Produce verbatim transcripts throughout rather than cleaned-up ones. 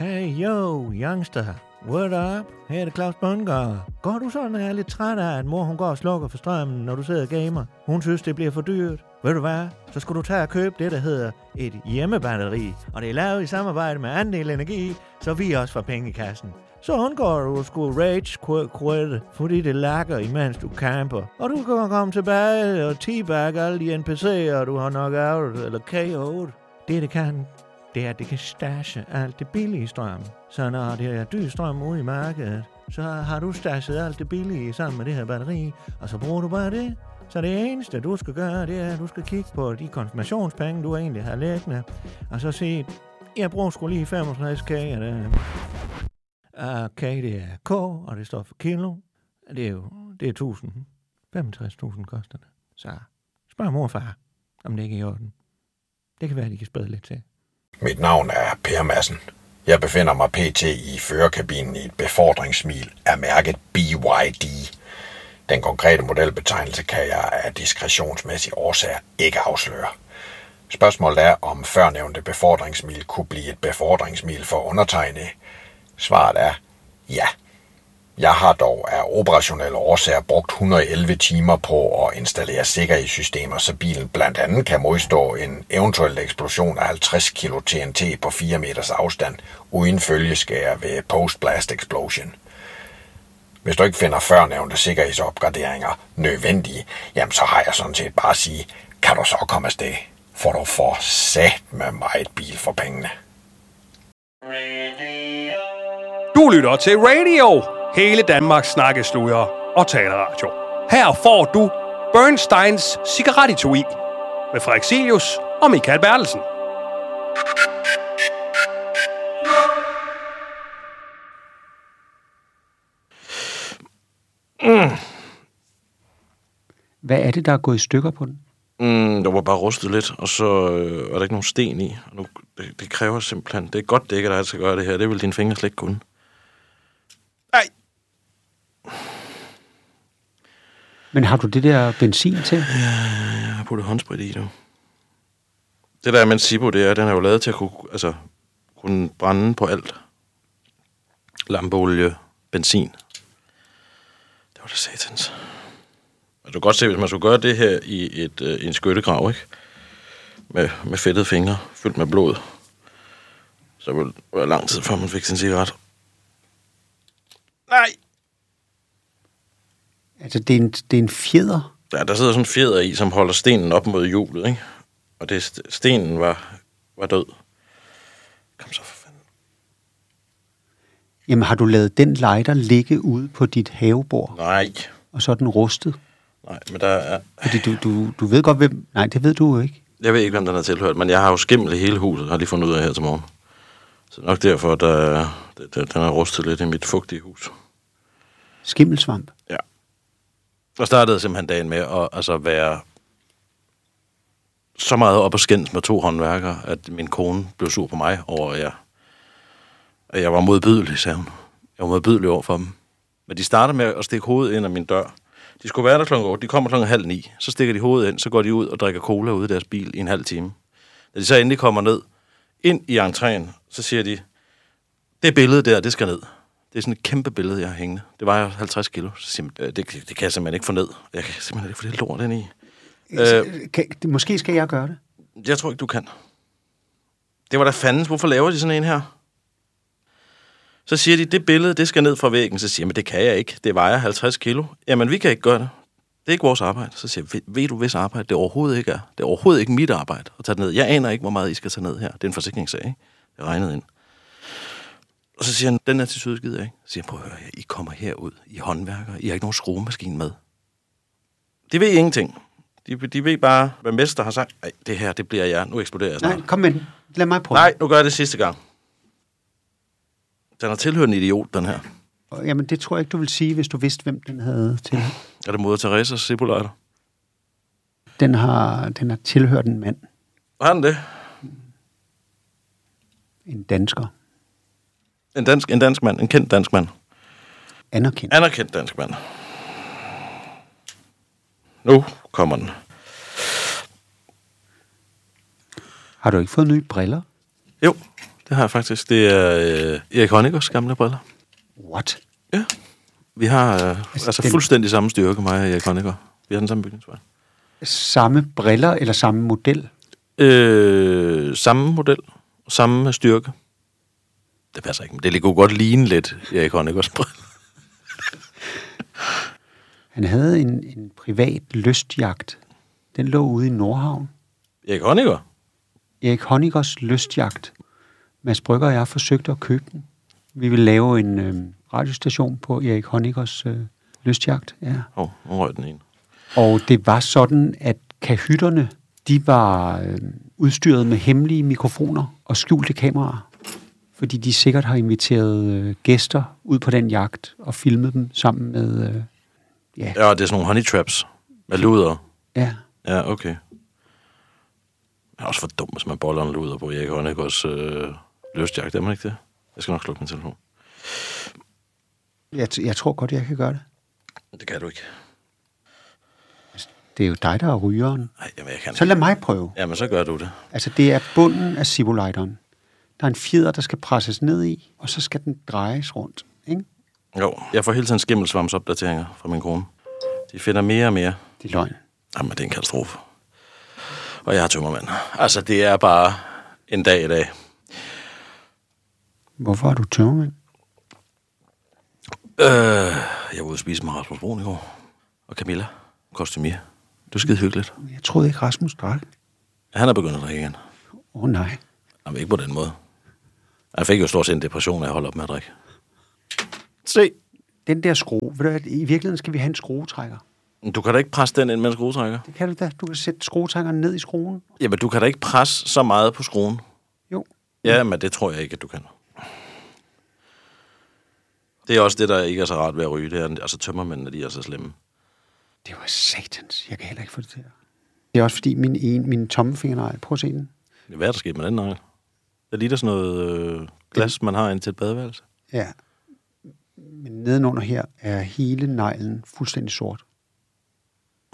Hey, yo, youngster. What up? Her er det Claus Bundgaard. Går du sådan og er lidt træt af, at mor hun går og slukker for strømmen, når du sidder og gamer? Hun synes, det bliver for dyrt. Ved du hvad? Så skal du tage og købe det, der hedder et hjemmebatteri. Og det er lavet i samarbejde med Andel Energi, så vi også får penge i kassen. Så undgår du at skulle rage-quitte, fordi det lakker, imens du camper. Og du kan komme tilbage og teabag alle de N P C'er, du har nok out eller K otte. Det, det kan, det er, at det kan stashe alt det billige strøm. Så når det er dyr strøm ude i markedet, så har du stashet alt det billige sammen med det her batteri, og så bruger du bare det. Så det eneste, du skal gøre, det er, at du skal kigge på de konfirmationspenge, du egentlig har liggende, og så sige, jeg bruger sgu lige femogtres K af det. Uh, K, det er K, og det står for kilo. Det er jo det er tusind. femogtres tusind koster det. Så spørg mor og far, om det ikke er i orden. Det kan være, at de kan spæde lidt til. Mit navn er Per Madsen. Jeg befinder mig pt. I førerkabinen i et befordringssmil af mærket B Y D. Den konkrete modelbetegnelse kan jeg af diskretionsmæssige årsager ikke afsløre. Spørgsmålet er, om førnævnte befordringssmil kunne blive et befordringssmil for undertegnet. Svaret er ja. Jeg har dog af operationelle årsager brugt et hundrede og elleve timer på at installere sikkerhedssystemer, så bilen blandt andet kan modstå en eventuel eksplosion af halvtreds kilo T N T på fire meters afstand, uden følgeskær ved post-blast explosion. Hvis du ikke finder førnævnte sikkerhedsopgraderinger nødvendige, jamen så har jeg sådan set bare at sige, kan du så komme afsted, for du får sat med meget bil for pengene. Du lytter til Radio, hele Danmarks snakkesluger og taleradio. Her får du Bernsteins cigarettetui med Frederik Silius og Michael Bertelsen. Mm. Hvad er det, der er gået i stykker på den? Mm, der var bare rustet lidt, og så øh, var der ikke nogen sten i. Og nu, det, det kræver simpelthen... Det er godt, det ikke er dig, der skal gøre det her. Det vil dine fingre slet ikke kunne. Nej. Men har du det der benzin til? Ja, jeg har puttet håndsprit i nu. Det der med Sibo, det er, den er jo lavet til at kunne, altså, kunne brænde på alt. Lampeolie, benzin. Det var da satans. Du kan godt se, hvis man skulle gøre det her i et, øh, en skyttegrav, ikke? Med, med fedtede fingre, fyldt med blod. Så ville det være lang tid, før man fik sin cigaret. Nej! Altså, det er en, det er en fjeder? Ja, der sidder sådan en fjeder i, som holder stenen op mod hjulet, ikke? Og det, stenen var, var død. Kom så for fanden. Jamen, har du lavet den lighter ligge ude på dit havebord? Nej. Og så er den rustet? Nej, men der er... Fordi du, du, du ved godt, hvem... Nej, det ved du jo ikke. Jeg ved ikke, hvem den har tilhørt, men jeg har jo skimmel i hele huset, har lige fundet ud af her til morgen. Så nok derfor, der, der, den er rustet lidt i mit fugtige hus. Skimmelsvamp? Ja. Og startede simpelthen dagen med at altså, være så meget op og skændes med to håndværkere, at min kone blev sur på mig over, at jeg, at jeg var modbydelig, sagde hun. Jeg var modbydelig over for dem. Men de starter med at stikke hovedet ind ad min dør. De skulle være der klokken otte, de kommer klokken halv ni. Så stikker de hovedet ind, så går de ud og drikker cola ude i deres bil i en halv time. Da de så endelig kommer ned, ind i entréen, så siger de, det billede der, det skal ned. Det er sådan et kæmpe billede, jeg har hængende. Det vejer halvtreds kilo. Så siger jeg, det, det kan jeg simpelthen ikke få ned. Jeg kan simpelthen ikke få det lort ind i. Øh, kan, måske skal jeg gøre det. Jeg tror ikke, du kan. Det var da fandens. Hvorfor laver de sådan en her? Så siger de, det billede, det skal ned fra væggen. Så siger jeg, men det kan jeg ikke. Det vejer halvtreds kilo. Jamen, vi kan ikke gøre det. Det er ikke vores arbejde. Så siger jeg, ved, ved du, hvis arbejde det overhovedet ikke er? Det er overhovedet ikke mit arbejde at tage det ned. Jeg aner ikke, hvor meget I skal tage ned her. Det er en forsikringssag, ikke? Jeg regnede ind. Og så siger han, den attitude skider jeg ikke. Så siger han, prøv at høre, I kommer herud. I håndværker. I har ikke nogen skruemaskine med. De ved ingenting. De, de ved bare, hvad mester har sagt. Nej, det her, det bliver jeg. Nu eksploderer jeg snart. Nej, kom med den. Lad mig prøve. Nej, nu gør jeg det sidste gang. Den har tilhørt en idiot, den her. Jamen, det tror jeg ikke, du vil sige, hvis du vidste, hvem den havde til. Er det moder Theresas Zippo-lighter? Den har, den har tilhørt en mand. Har den det? En dansker. En dansk, en dansk mand, en kendt dansk mand. Anerkendt. Anerkendt dansk mand. Nu kommer den. Har du ikke fået nye briller? Jo, det har jeg faktisk. Det er øh, Erik Honeckers gamle briller. What? Ja. Vi har øh, altså, altså den... fuldstændig samme styrke, mig og Erik Honecker. Vi har den samme bygningsvej. Samme briller eller samme model? Øh, samme model. Samme styrke. Det passer ikke, men det kunne godt ligne lidt Erik Honeckers briller. Han havde en, en privat lystjagt. Den lå ude i Nordhavn. Erik Honecker? Erik Honeckers lystjagt. Mads Brygger og jeg forsøgte at købe den. Vi ville lave en øh, radiostation på Erik Honeckers øh, lystjagt. Ja. Åh, oh, nu røg den en. Og det var sådan, at kahytterne, de var øh, udstyret med hemmelige mikrofoner og skjulte kameraer. Fordi de sikkert har inviteret øh, gæster ud på den jagt og filmet dem sammen med... Øh, ja. Ja, det er sådan nogle honey traps med luder. Ja. Ja, okay. Det er også for dumt, hvis man boller en luder på Erik Honeckers øh, lystjagt, er man ikke det? Jeg skal nok slukke min telefon. Jeg, jeg tror godt, jeg kan gøre det. Det kan du ikke. Det er jo dig, der er rygeren. Nej, jamen jeg kan Så lad mig prøve. Jamen, så gør du det. Altså, det er bunden af Ciboliteren. Der er en fjeder, der skal presses ned i, og så skal den drejes rundt, ikke? Jo, jeg får hele tiden skimmelsvamsopdateringer fra min kone. De finder mere og mere. Det er løgn. Jamen, det er en katastrofe. Og jeg har tømmermand. Altså, det er bare en dag i dag. Hvorfor har du tømmermænd? Øh, jeg var ude at spise med Rasmus Brun i går. Og Camilla. Kostumier. Det er skide hyggeligt. Jeg troede ikke, Rasmus drak. Han er begyndt at drikke igen. Åh, oh, nej. Jamen, ikke på den måde. Han fik jo stort set en depression, af at holde op med at drikke. Se. Den der skrue. Ved du, at i virkeligheden skal vi have en skruetrækker. Du kan da ikke presse den ind med en skruetrækker. Det kan du da. Du kan sætte skruetrækkeren ned i skruen. Jamen, du kan da ikke presse så meget på skruen. Jo. Ja, men det tror jeg ikke, at du kan. Det er også det, der ikke er så rart ved at ryge. Det er, altså tømmermændene, de er så slemme. Det var satans. Jeg kan heller ikke få det til. Det er også fordi, min, en, min tommelfingernegl. Prøv at se den. Hvad er der sket med den negl? Det er lige der sådan noget øh, glas, man har ind til et badeværelse. Ja. Men nedenunder her er hele neglen fuldstændig sort. Mm.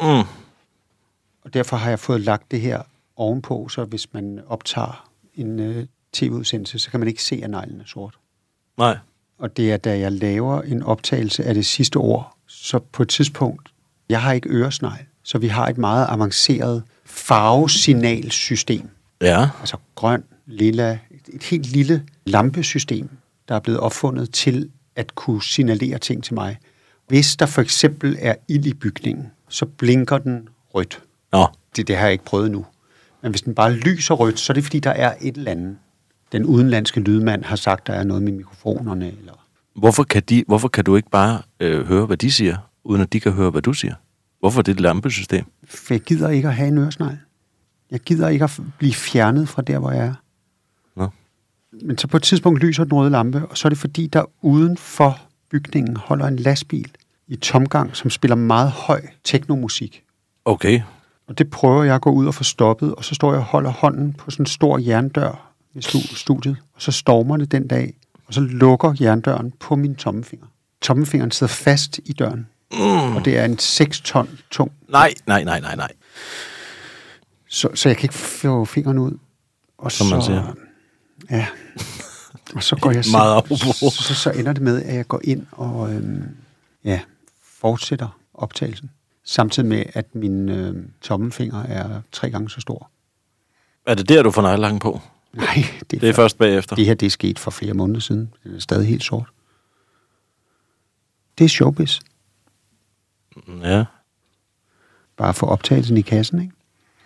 Og derfor har jeg fået lagt det her ovenpå, så hvis man optager en øh, tv-udsendelse, så kan man ikke se, at neglen er sort. Nej. Og det er, da jeg laver en optagelse af det sidste ord, så på et tidspunkt, jeg har ikke øresnegl, så vi har et meget avanceret farvesignalsystem. Ja. Altså grøn, lilla, et, et helt lille lampesystem, der er blevet opfundet til at kunne signalere ting til mig. Hvis der for eksempel er ild i bygningen, så blinker den rødt. Nå. Det, det har jeg ikke prøvet nu. Men hvis den bare lyser rødt, så er det fordi, der er et eller andet. Den udenlandske lydmand har sagt, der er noget med mikrofonerne. Eller... Hvorfor kan, de, hvorfor kan du ikke bare øh, høre, hvad de siger, uden at de kan høre, hvad du siger? Hvorfor er det et lampesystem? For jeg gider ikke at have en øresnegl. Jeg gider ikke at blive fjernet fra der, hvor jeg er. Nå. Men så på et tidspunkt lyser den røde lampe, og så er det fordi, der uden for bygningen holder en lastbil i tomgang, som spiller meget høj teknomusik. Okay. Og det prøver jeg at gå ud og få stoppet, og så står jeg og holder hånden på sådan en stor jerndør i studiet, og så stormer det den dag, og så lukker jerndøren på min tommefinger. Tommefingeren sidder fast i døren, mm. og det er en seks ton tung. Nej, nej, nej, nej, nej. Så, så jeg kan ikke få fingeren ud. Og Som så, man siger. Ja. Og så går jeg Meget så, så, så ender det med, at jeg går ind og øhm, ja, fortsætter optagelsen. Samtidig med, at min øhm, tommelfinger er tre gange så stor. Er det der, du får neglelakken på? Nej, det er, Det er først bagefter. det her det er sket for flere måneder siden. Den er stadig helt sort. Det er showbiz. Ja. Bare for optagelsen i kassen, ikke?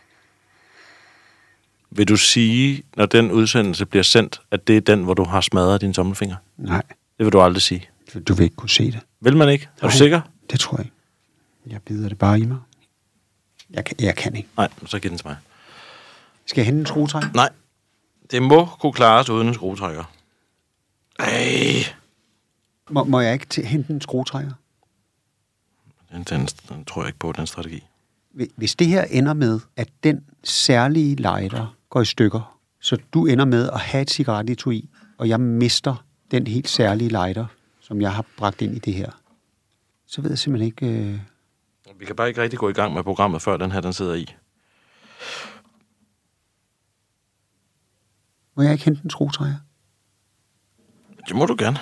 Vil du sige, når den udsendelse bliver sendt, at det er den, hvor du har smadret din tommelfinger? Nej, Det vil du aldrig sige. du vil ikke kunne se det. Vil man ikke? Er Nej. du sikker? Det tror jeg ikke. Jeg bider det bare i mig. Jeg kan, jeg kan ikke. Nej, så giv den til mig. Skal jeg hente en skruetrækker? Nej. Det må kunne klares uden en skruetrækker. Ej. Må, må jeg ikke til, hente en skruetrækker? Den, den, den tror jeg ikke på, den strategi. Hvis det her ender med, at den særlige lighter går i stykker, så du ender med at have et cigarettetui i, og jeg mister den helt særlige lighter, som jeg har bragt ind i det her, så ved jeg simpelthen ikke... Øh... Vi kan bare ikke rigtig gå i gang med programmet, før den her, den sidder i. Må jeg ikke hente en skruetrækker? Det må du gerne.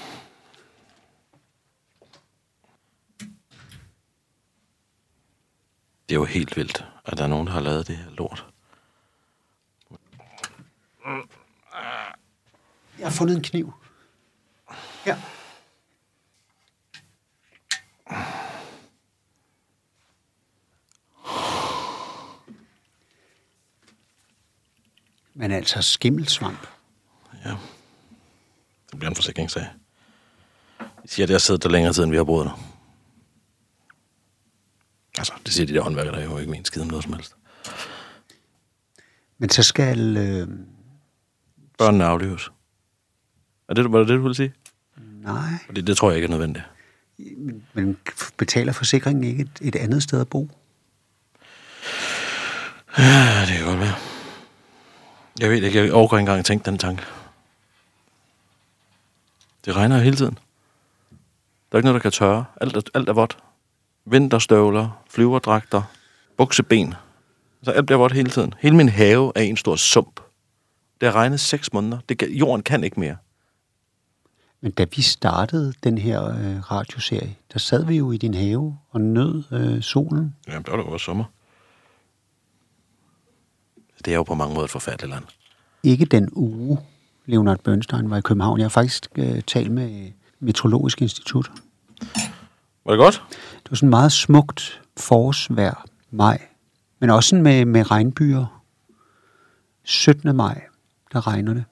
Det er jo helt vildt, at der er nogen, der har lavet det her lort. Jeg har fundet en kniv. Her. Men altså skimmelsvamp. Ja. Det bliver en forsikringssag. De siger, at det har siddet der længere tid, end vi har boet der. Altså, det siger de der håndværker, der er jo ikke min skide om noget som helst. Men så skal... Øh... Børnene aflives. Er det, var det det, du ville sige? Nej. Fordi det tror jeg ikke er nødvendigt. Men betaler forsikringen ikke et, et andet sted at bo? Ja, det kan godt være. Jeg ved ikke, jeg overgår ikke engang tænke den tanke. Det regner hele tiden. Der er ikke noget, der kan tørre. Alt er, alt er vådt. Vinterstøvler, flyverdragter, bukseben. Så alt bliver vådt hele tiden. Hele min have er en stor sump. Det har regnet seks måneder. Det kan, jorden kan ikke mere. Men da vi startede den her øh, radioserie, der sad vi jo i din have og nød øh, solen. Jamen, der var det jo sommer. Det er jo på mange måder et forfærdeligt land. Ikke den uge, Leonard Bernstein var i København. Jeg har faktisk øh, talt med Meteorologisk Institut. Var det godt? Det var sådan meget smukt forårsvejr maj, men også sådan med, med regnbyer. syttende maj, der regner det.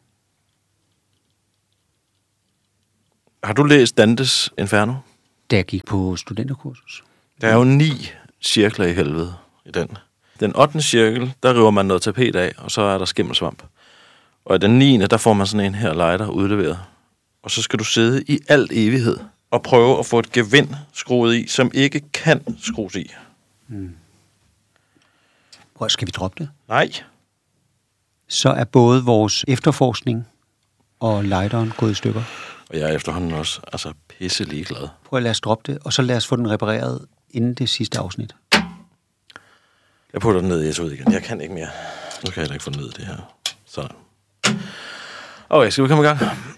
Har du læst Dantes Inferno? Da jeg gik på studenterkursus. Der er jo ni cirkler i helvede i den. Den ottende cirkel, der river man noget tapet af, og så er der skimmelsvamp. Og i den niende, der får man sådan en her lighter udleveret. Og så skal du sidde i alt evighed og prøve at få et gevind skruet i, som ikke kan skrues i. Hmm. Hvor skal vi droppe det? Nej. Så er både vores efterforskning og lighteren gået i stykker. Og jeg er efterhånden også altså pisse ligeglad. Prøv at lade os droppe det, og så lad os få den repareret inden det sidste afsnit. Jeg putter den ned i S ud igen. Jeg kan ikke mere. Nu kan jeg heller ikke få den ned i det her. Sådan. Okay, skal vi komme i gang?